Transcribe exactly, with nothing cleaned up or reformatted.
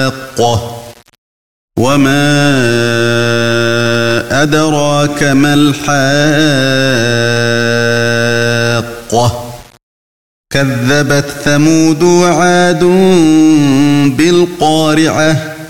وما أدراك ما الحاقة كذبت ثمود وعاد بالقارعة